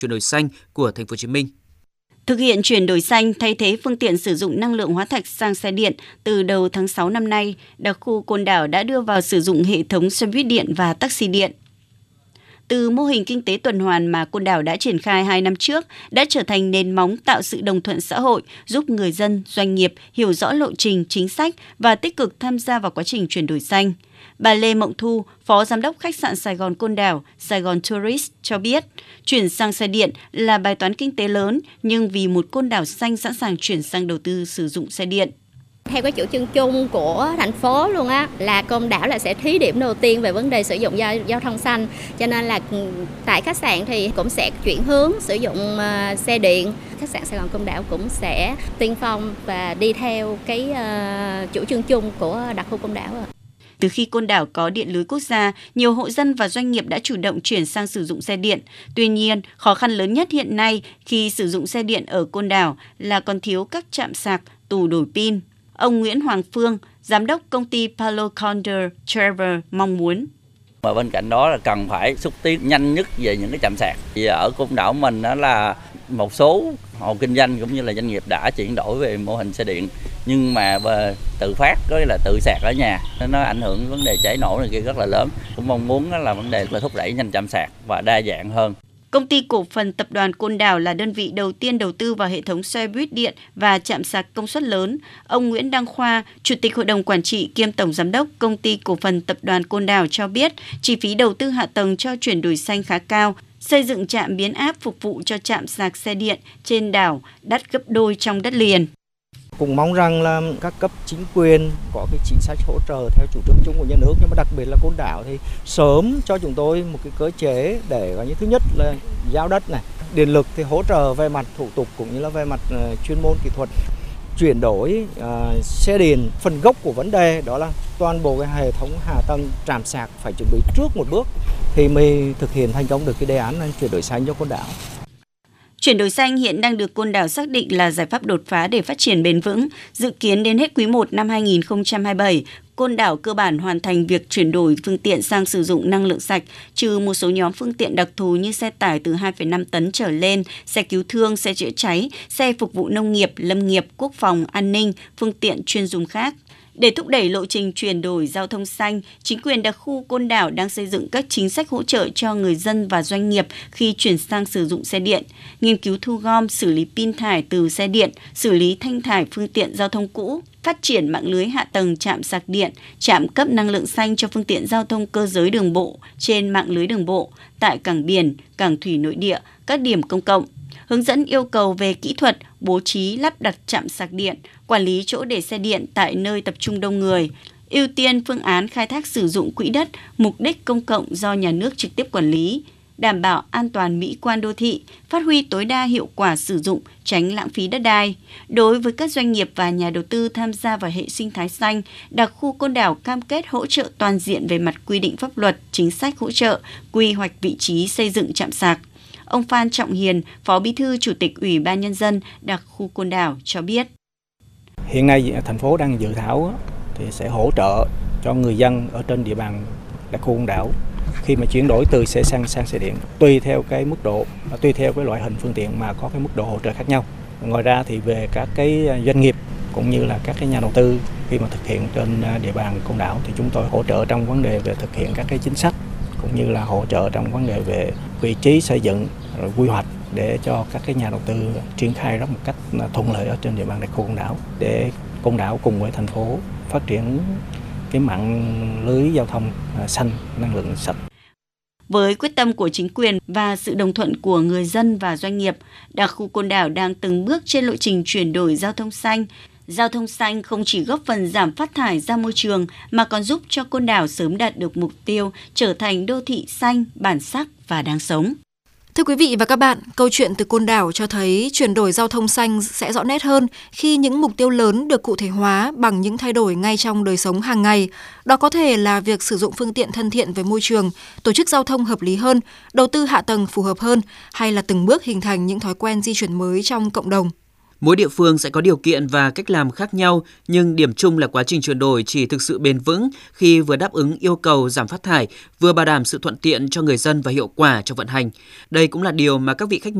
chuyển đổi xanh của Thành phố Hồ Chí Minh. Thực hiện chuyển đổi xanh thay thế phương tiện sử dụng năng lượng hóa thạch sang xe điện, từ đầu tháng 6 năm nay, đặc khu Côn Đảo đã đưa vào sử dụng hệ thống xe buýt điện và taxi điện. Từ mô hình kinh tế tuần hoàn mà Côn Đảo đã triển khai 2 năm trước, đã trở thành nền móng tạo sự đồng thuận xã hội, giúp người dân, doanh nghiệp hiểu rõ lộ trình, chính sách và tích cực tham gia vào quá trình chuyển đổi xanh. Bà Lê Mộng Thu, Phó Giám đốc khách sạn Sài Gòn Côn Đảo, Sài Gòn Tourist cho biết, chuyển sang xe điện là bài toán kinh tế lớn, nhưng vì một Côn Đảo xanh sẵn sàng chuyển sang đầu tư sử dụng xe điện. Theo cái chủ trương chung của thành phố luôn á, là Côn Đảo là sẽ thí điểm đầu tiên về vấn đề sử dụng giao thông xanh, cho nên là tại khách sạn thì cũng sẽ chuyển hướng sử dụng xe điện. Khách sạn Sài Gòn Côn Đảo cũng sẽ tiên phong và đi theo cái chủ trương chung của đặc khu Côn Đảo. Từ khi Côn Đảo có điện lưới quốc gia, nhiều hộ dân và doanh nghiệp đã chủ động chuyển sang sử dụng xe điện. Tuy nhiên, khó khăn lớn nhất hiện nay khi sử dụng xe điện ở Côn Đảo là còn thiếu các trạm sạc, tủ đổi pin. Ông Nguyễn Hoàng Phương, Giám đốc công ty Palo Condor Travel mong muốn. Mà bên cạnh đó là cần phải xúc tiến nhanh nhất về những cái trạm sạc. Vì ở Côn Đảo mình đó là một số hộ kinh doanh cũng như là doanh nghiệp đã chuyển đổi về mô hình xe điện, nhưng mà tự phát có nghĩa là tự sạc ở nhà, nó ảnh hưởng vấn đề cháy nổ này kia rất là lớn. Cũng mong muốn là vấn đề là thúc đẩy nhanh trạm sạc và đa dạng hơn. Công ty cổ phần Tập đoàn Côn Đảo là đơn vị đầu tiên đầu tư vào hệ thống xe buýt điện và trạm sạc công suất lớn. Ông Nguyễn Đăng Khoa, Chủ tịch Hội đồng Quản trị kiêm Tổng Giám đốc Công ty Cổ phần Tập đoàn Côn Đảo cho biết, chi phí đầu tư hạ tầng cho chuyển đổi xanh khá cao. Xây dựng trạm biến áp phục vụ cho trạm sạc xe điện trên đảo đắt gấp đôi trong đất liền. Cũng mong rằng là các cấp chính quyền có cái chính sách hỗ trợ theo chủ trương chung của nhà nước, nhưng mà đặc biệt là Côn Đảo thì sớm cho chúng tôi một cái cơ chế để có như thứ nhất là giao đất này, điện lực thì hỗ trợ về mặt thủ tục cũng như là về mặt chuyên môn kỹ thuật. Chuyển đổi xe điện, phần gốc của vấn đề đó là toàn bộ cái hệ thống hạ tầng trạm sạc phải chuẩn bị trước một bước thì mới thực hiện thành công được cái đề án này, chuyển đổi xanh cho Côn Đảo. Chuyển đổi xanh hiện đang được Côn Đảo xác định là giải pháp đột phá để phát triển bền vững. Dự kiến đến hết quý 1 năm 2027, Côn Đảo cơ bản hoàn thành việc chuyển đổi phương tiện sang sử dụng năng lượng sạch, trừ một số nhóm phương tiện đặc thù như xe tải từ 2,5 tấn trở lên, xe cứu thương, xe chữa cháy, xe phục vụ nông nghiệp, lâm nghiệp, quốc phòng, an ninh, phương tiện chuyên dùng khác. Để thúc đẩy lộ trình chuyển đổi giao thông xanh, chính quyền đặc khu Côn Đảo đang xây dựng các chính sách hỗ trợ cho người dân và doanh nghiệp khi chuyển sang sử dụng xe điện, nghiên cứu thu gom, xử lý pin thải từ xe điện, xử lý thanh thải phương tiện giao thông cũ, phát triển mạng lưới hạ tầng trạm sạc điện, trạm cấp năng lượng xanh cho phương tiện giao thông cơ giới đường bộ trên mạng lưới đường bộ, tại cảng biển, cảng thủy nội địa, các điểm công cộng. Hướng dẫn yêu cầu về kỹ thuật, bố trí lắp đặt trạm sạc điện, quản lý chỗ để xe điện tại nơi tập trung đông người, ưu tiên phương án khai thác sử dụng quỹ đất, mục đích công cộng do nhà nước trực tiếp quản lý, đảm bảo an toàn mỹ quan đô thị, phát huy tối đa hiệu quả sử dụng, tránh lãng phí đất đai. Đối với các doanh nghiệp và nhà đầu tư tham gia vào hệ sinh thái xanh, đặc khu Côn Đảo cam kết hỗ trợ toàn diện về mặt quy định pháp luật, chính sách hỗ trợ, quy hoạch vị trí xây dựng trạm sạc. Ông Phan Trọng Hiền, Phó Bí thư Chủ tịch Ủy ban Nhân dân đặc khu Côn Đảo cho biết. Hiện nay thành phố đang dự thảo thì sẽ hỗ trợ cho người dân ở trên địa bàn đặc khu Côn Đảo khi mà chuyển đổi từ xe xăng sang xe điện, tùy theo cái mức độ, tùy theo cái loại hình phương tiện mà có cái mức độ hỗ trợ khác nhau. Ngoài ra thì về các cái doanh nghiệp cũng như là các cái nhà đầu tư khi mà thực hiện trên địa bàn Côn Đảo thì chúng tôi hỗ trợ trong vấn đề về thực hiện các cái chính sách cũng như là hỗ trợ trong vấn đề về vị trí xây dựng, rồi quy hoạch để cho các cái nhà đầu tư triển khai rất một cách thuận lợi ở trên địa bàn đặc khu Côn Đảo, để Côn Đảo cùng với thành phố phát triển cái mạng lưới giao thông xanh, năng lượng sạch. Với quyết tâm của chính quyền và sự đồng thuận của người dân và doanh nghiệp, đặc khu Côn Đảo đang từng bước trên lộ trình chuyển đổi giao thông xanh. Giao thông xanh không chỉ góp phần giảm phát thải ra môi trường mà còn giúp cho Côn Đảo sớm đạt được mục tiêu trở thành đô thị xanh, bản sắc và đáng sống. Thưa quý vị và các bạn, câu chuyện từ Côn Đảo cho thấy chuyển đổi giao thông xanh sẽ rõ nét hơn khi những mục tiêu lớn được cụ thể hóa bằng những thay đổi ngay trong đời sống hàng ngày. Đó có thể là việc sử dụng phương tiện thân thiện với môi trường, tổ chức giao thông hợp lý hơn, đầu tư hạ tầng phù hợp hơn, hay là từng bước hình thành những thói quen di chuyển mới trong cộng đồng. Mỗi địa phương sẽ có điều kiện và cách làm khác nhau, nhưng điểm chung là quá trình chuyển đổi chỉ thực sự bền vững khi vừa đáp ứng yêu cầu giảm phát thải, vừa bảo đảm sự thuận tiện cho người dân và hiệu quả trong vận hành. Đây cũng là điều mà các vị khách